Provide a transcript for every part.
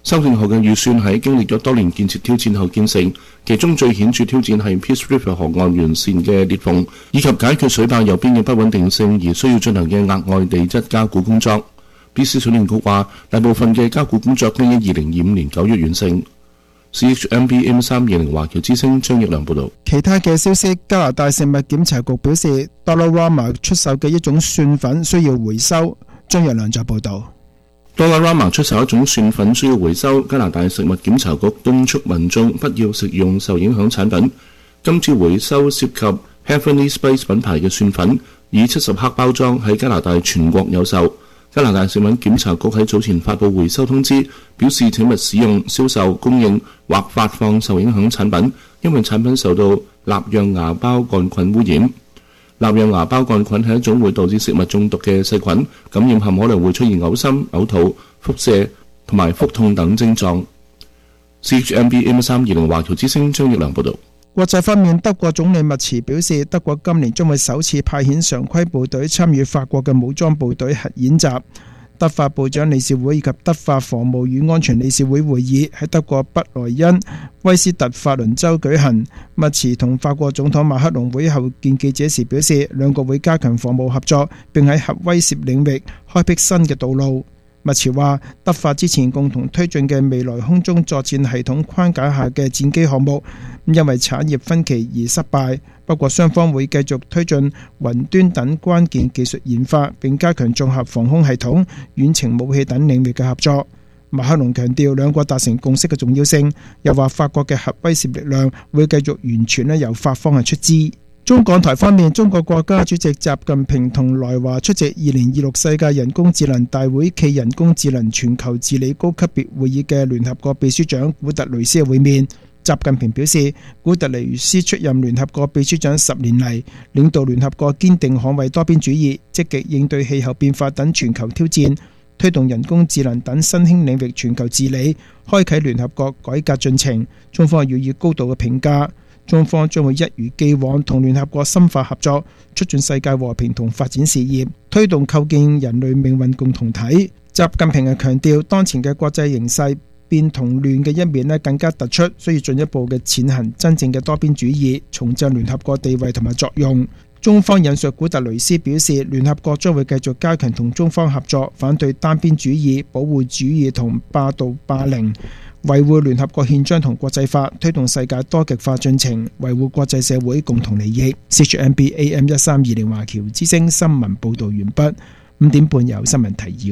修訂後嘅預算喺經歷咗多年建設挑戰後建成，其中最顯著挑戰係 Peace River 河岸完善嘅裂縫，以及解決水壩右邊嘅不穩定性而需要進行嘅額外地質加固工作。BC 水利局話，大部分嘅加固工作將於2025年9月完成。CHMB AM320 華僑之聲張益良報導。 其他嘅消息，加拿大食物檢查局表示 Dollarama 出售嘅一種蒜粉需要回收。張益良再報導。 Dollarama 出售一種蒜粉需要回收，加拿大食物檢查局敦促民眾不要食用受影響產品。今次回收涉及 Heavenly Spice 品牌嘅蒜粉，以70克包裝喺加拿大全國有售。加拿大食品檢查局喺早前發布回收通知，表示請勿使用、銷售、供應或發放受影響產品，因為產品受到納讓芽孢桿菌污染。納讓芽孢桿菌係一種會導致食物中毒嘅細菌，感染後可能會出現嘔心、嘔吐、腹瀉同埋腹痛等症狀。CHMB AM320 華僑之聲張益良報導。 國際方面，德國總理密茨表示，德國今年將會首次派遣常規部隊參與法國嘅武裝部隊核演習。德法部長理事會以及德法防務與安全理事會會議喺德國北萊茵威斯特法倫州舉行。密茨同法國總統馬克龍會後見記者時表示，兩國會加強防務合作，並喺核威懾領域開闢新嘅道路。密茨話，德法之前共同推進嘅未來空中作戰系統框架下嘅戰機項目，因為產業分歧而失敗。不過雙方會繼續推進雲端等關鍵技術研發，並加強綜合防空系統、遠程武器等領域嘅合作。馬克龍強調兩國達成共識嘅重要性，又話法國嘅核威懾力量會繼續完全由法方出資。中港台方面，中國國家主席習近平同來華出席2026世界人工智能大會暨人工智能全球治理高級別會議嘅聯合國秘書長古特雷斯嘅會面。習近平表示，古特雷斯出任聯合國秘書長10年嚟，領導聯合國堅定捍衛多邊主義，積極應對氣候變化等全球挑戰，推動人工智能等新興領域全球治理，開啟聯合國改革進程。中方予以高度嘅評價。中方將會一如既往同聯合國深化合作，促進世界和平同發展事業，推動構建人類命運共同體。習近平強調，當前嘅國際形勢變同亂嘅一面更加突出，需要進一步嘅踐行真正嘅多邊主義，重振聯合國地位同埋作用。中方引述古特雷斯表示，聯合國將會繼續加強同中方合作，反對單邊主義、保護主義同霸道霸凌，維護聯合國憲章同國際法，推動世界多極化進程，維護國際社會共同利益。CHMB AM1320 華僑之聲新聞報道完畢。5點半有新聞提要。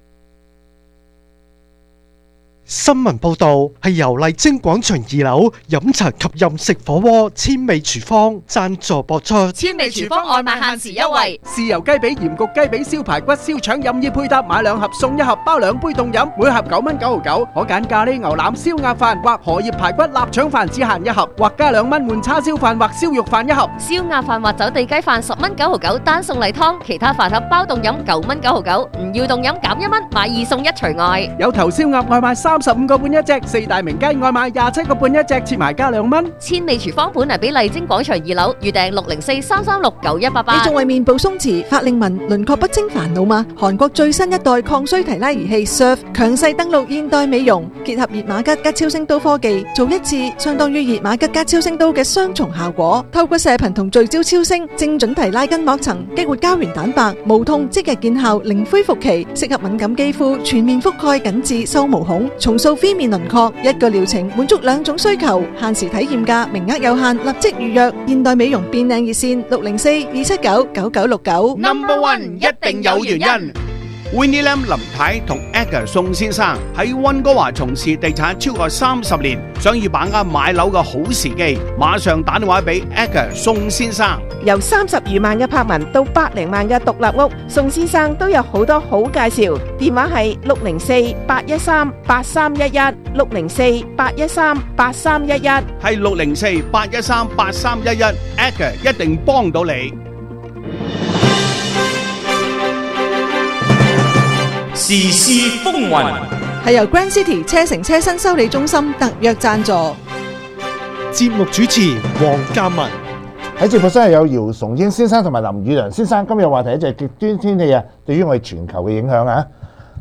新聞報導係由麗晶廣場2樓飲茶及飲食火鍋千味廚房贊助播出。 千味廚房外賣限時優惠， 豉油雞髀、鹽焗雞髀、燒排骨、燒腸任意配搭，買2盒送1盒，包2杯凍飲，每盒9蚊99。可揀咖喱牛腩、燒鴨飯或荷葉排骨、臘腸飯只限1盒，或加2蚊換叉燒飯或燒肉飯1盒。 燒鴨飯或走地雞飯10蚊99，單送例湯，其他飯盒包凍飲9蚊99，唔要凍飲減1蚊，買2送1除外。 有頭燒鴨外賣35個半一隻，4大名雞外賣27個半一隻，切埋加2蚊。 千味廚房本嚟俾麗晶廣場2樓，預訂604-336-9188。 你仲為面部鬆弛、法令紋、輪廓不清煩惱嗎？韓國最新一代抗衰提拉儀器 Surf 強勢登陸現代美容，結合熱瑪吉加超聲刀科技，做一次相當於熱瑪吉加超聲刀嘅雙重效果。透過射頻同聚焦超聲，精準提拉筋膜層，激活膠原蛋白，無痛即日見效，零恢復期，適合敏感肌膚，全面覆蓋緊致收毛孔，重塑非面輪廓，一個療程滿足2種需求，限時體驗價，名額有限，立即預約。現代美容變靚熱線604-279-9969。 Number One 一定有原因。Winnie Lam 林太同 Edgar 宋先生喺溫哥華從事地產超過30年，想要把握買樓嘅好時機，馬上打電話俾 Edgar 宋先生。 由30餘萬嘅柏文到100零萬嘅獨立屋，宋先生都有好多好介紹。電話係604-813-8311 604-813-8311， 係604-813-8311 Edgar 一定幫到你。 時事風雲係由 Grand City 車城車新修理中心特約贊助。 節目主持黃嘉文。 喺直播室係有姚崇英先生同埋林宇良先生。今日話題就係極端天氣對於我哋全球嘅影響啊！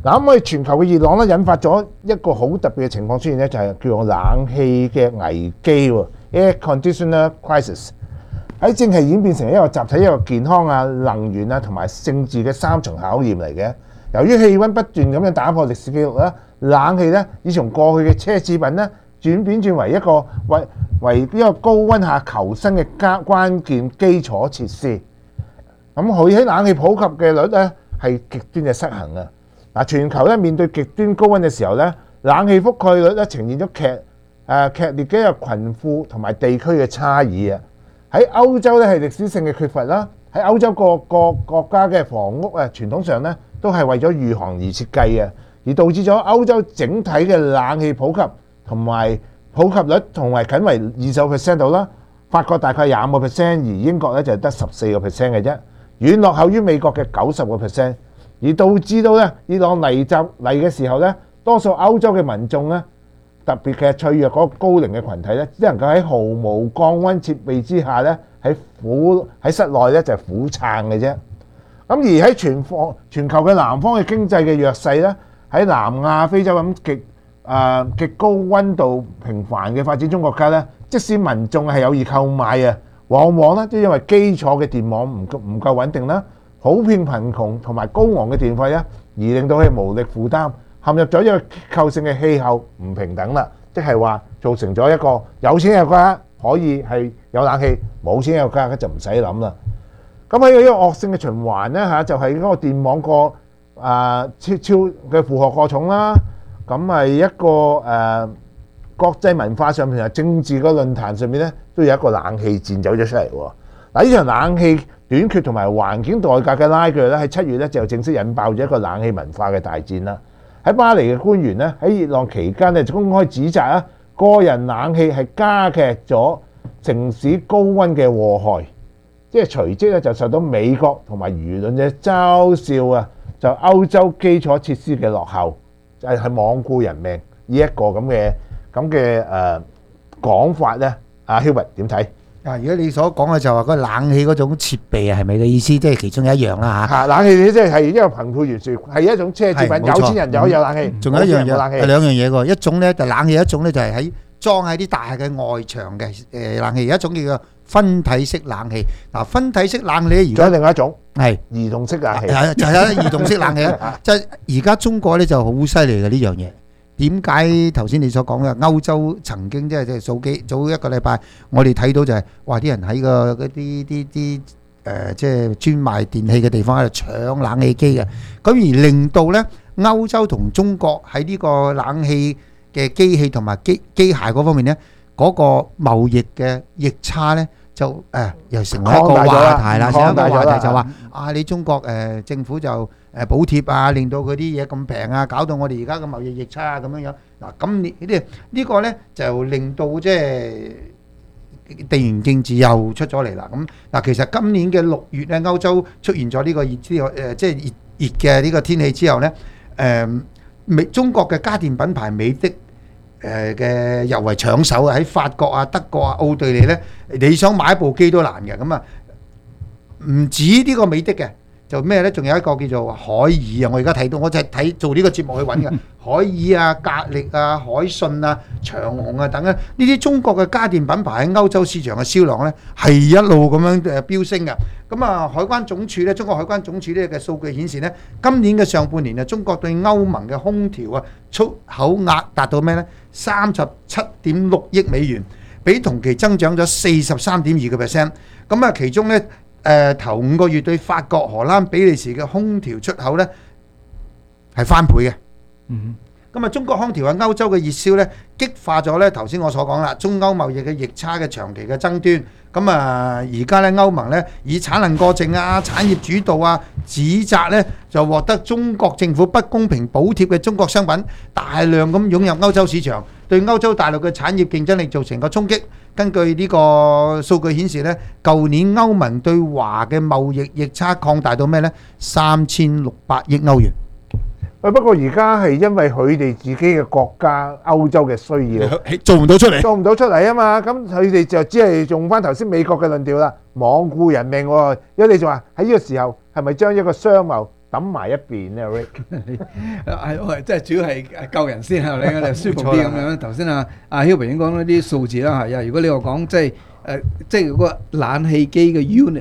嗱，咁我哋全球嘅熱浪咧，引發咗一個好特別嘅情況出現咧，就係叫做冷氣嘅危機喎 （air conditioner crisis）。喺正係演變成一個集體一個健康啊、能源啊同埋政治嘅三重考驗嚟嘅。由於氣温不斷咁樣打破歷史紀錄啦，冷氣咧已從過去嘅奢侈品咧轉為一個高温下求生嘅關鍵基礎設施。咁佢喺冷氣普及嘅率咧係極端嘅失衡啊！嗱，全球咧面對極端高温嘅時候咧，冷氣覆蓋率咧呈現咗劇烈嘅一個貧富同埋地區嘅差異啊！喺歐洲咧係歷史性嘅缺乏啦，喺歐洲各個國家嘅房屋啊，傳統上咧都係為咗御寒而設計嘅，而導致咗歐洲整體嘅冷氣普及率同埋僅為20% 度啦。法國大概25%，而英國咧就得14% 嘅啫，遠落後於美國嘅90%。而導致到咧熱浪嚟嘅時候咧，多數歐洲嘅民眾咧，特別嘅脆弱嗰個高齡嘅群體咧，只能夠喺毫無降溫設備之下咧，喺室內咧就係苦撐嘅啫。咁而喺全球嘅南方嘅經濟嘅弱勢咧，喺南亞、非洲咁極高溫度頻繁嘅發展中國家咧，即使民眾係有意購買啊，往往咧都因為基礎嘅電網唔夠穩定啦，普遍貧窮同埋高昂嘅電費咧，而令到佢無力負擔，陷入咗一個結構性嘅氣候唔平等啦。即係話造成咗一個有錢嘅國家可以係有冷氣，冇錢嘅國家就唔使諗啦。咁喺呢個惡性嘅循環咧就係嗰個電網超嘅負荷過重啦。咁係一個國際文化上面同埋政治個論壇上面咧，都有一個冷氣戰走咗出嚟喎。嗱，呢場冷氣短缺同埋環境代價嘅拉鋸咧，喺7月咧就正式引爆咗一個冷氣文化嘅大戰啦。喺巴黎嘅官員咧喺熱浪期間咧就公開指責個人冷氣係加劇咗城市高温嘅禍害，即係隨即咧就受到美國同埋輿論嘅嘲笑啊，就歐洲基礎設施嘅落後，就係罔顧人命呢一個咁嘅講法咧。阿 Hubert 點睇？ 如果你所講嘅就話嗰個冷氣嗰種設備係咪嘅意思？即係其中一樣啦嚇。 冷氣即係一個貧富懸殊，係一種奢侈品。有錢人就可以有冷氣， 仲有一樣嘢， 係兩樣嘢喎。一種咧就冷氣，一種咧就係裝喺啲大嘅外牆嘅冷氣，一種叫做分體式冷氣。嗱，分體式冷氣而家仲有另外一種係移動式冷氣， 就係移動式冷氣啦。即係而家中國咧就好犀利嘅呢樣嘢。點解頭先你所講嘅歐洲曾經即係早一個禮拜，我哋睇到就係話啲人喺個嗰啲即係專賣電器嘅地方喺度搶冷氣機嘅，咁而令到咧歐洲同中國喺呢個冷氣嘅機器同埋機械嗰方面咧，嗰個貿易嘅逆差咧就又成為一個話題啦，成一個話題就話你中國政府就補貼啊，令到佢啲嘢咁平啊，搞到我哋而家嘅貿易逆差啊咁樣樣。嗱，咁呢個咧就令到即係地緣政治又出咗嚟啦。咁嗱，其實今年嘅6月咧，歐洲出現咗呢個熱之後，即係熱嘅呢個天氣之後咧，中國嘅家電品牌美的嘅尤為搶手啊！喺法國啊、德國啊、奧地利咧，你想買一部機都難嘅。咁啊，唔止呢個美的嘅。就咩咧？仲有一個叫做海爾啊！我而家睇到，我就係做呢個節目去揾嘅。海爾啊、格力啊、海信啊、長虹啊等啊，呢啲中國嘅家電品牌喺歐洲市場嘅銷量咧係一路咁樣飆升嘅。咁啊，海關總署咧，中國海關總署咧嘅數據顯示咧，今年嘅上半年啊，中國對歐盟嘅空調啊出口額達到咩咧？37.6億美元，比同期增長咗43.2%。咁啊，其中咧。頭5個月對法國、荷蘭、比利時嘅空調出口呢係翻倍嘅。咁啊，中國空調喺歐洲嘅熱銷呢，激化咗呢頭先我所講啦，中歐貿易嘅逆差嘅長期嘅爭端。咁啊，而家呢歐盟呢以產能過剩啊、產業主導啊，指責呢就獲得中國政府不公平補貼嘅中國商品大量咁湧入歐洲市場，對歐洲大陸嘅產業競爭力造成個衝擊。根據呢個數據顯示呢，舊年歐盟對華嘅貿易逆差擴大到咩呢？3600億歐元。 不過而家係因為佢哋自己嘅國家歐洲嘅需要， 做唔到出嚟啊嘛。咁佢哋就只係用翻頭先美國嘅論調啦，罔顧人命喎。因為你仲話喺呢個時候係咪將一個商貿抌埋一邊咧，Rick。 係，即係主要係救人先係咪？你舒服啲咁樣。頭先阿Hilbert已經講咗啲數字啦，係啊。如果你話講即係嗰個冷氣機嘅 unit